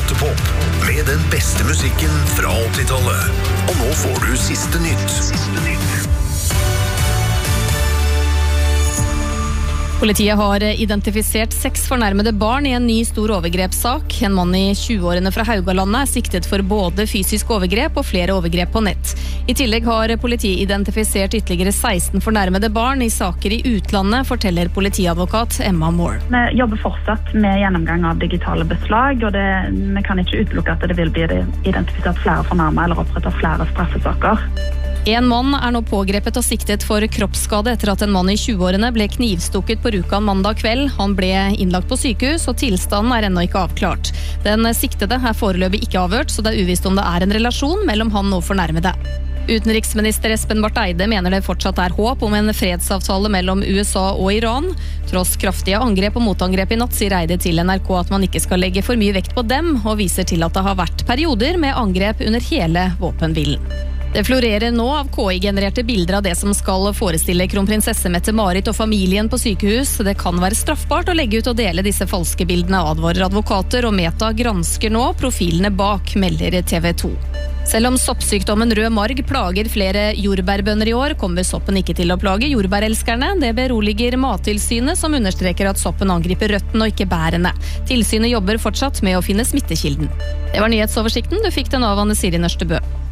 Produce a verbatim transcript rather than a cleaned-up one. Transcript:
Teaterpop med den beste musikken fra åttitallet. Og nå får du siste nytt. Siste nytt. Politiet har identifisert seks fornærmede barn i en ny stor overgrepssak. En mann i tjueårene fra Haugalandet er siktet for både fysisk overgrep og flere overgrep på nett. I tillegg har politiet identifisert ytterligere seksten fornærmede barn i saker i utlandet, forteller politiadvokat Emma Moore. Vi jobber fortsatt med gjennomgang av digitale beslag, og det, vi kan ikke utelukke at det vil bli identifisert flere fornærmede eller opprettet flere straffesaker. En mann er nå pågrepet og siktet for kroppsskade etter at en mann i tjueårene ble knivstukket på Rjukan mandag kveld. Han ble innlagt på sykehus, og tilstanden er ennå ikke avklart. Den siktede er foreløpig ikke avhørt, så det er uvisst om det er en relasjon mellom han og fornærmede. Utenriksminister Espen Barth Eide mener det fortsatt er håp om en fredsavtale mellom U S A og Iran. Tross kraftige angrep og motangrep i natt, sier Eide til N R K at man ikke skal legge for mye vekt på dem, og viser til at det har vært perioder med angrep under hele våpenhvilen. Det florerer nå av K I-genererte bilder av det som skal forestille kronprinsesse Mette-Marit og familien på sykehus. Det kan være straffbart å legge ut og dele disse falske bildene, advarer advokater, og Meta gransker nå profilene bak, melder T V to. Selv om soppsykdommen rød marg plager flere jordbærbønder i år, kommer soppen ikke til å plage jordbærelskerne. Det beroliger Mattilsynet, som understreker at soppen angriper røttene og ikke bærene. Tilsynet jobber fortsatt med å finne smittekilden. Det var nyhetsoversikten. Du fikk den av Anne Siri Nørstebø.